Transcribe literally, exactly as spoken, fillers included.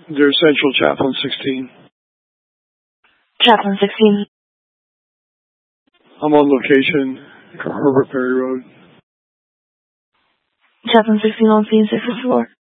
They're Central, Chaplain sixteen. Chaplain sixteen. I'm on location, Herbert Perry Road. Chaplain sixteen on scene, six four.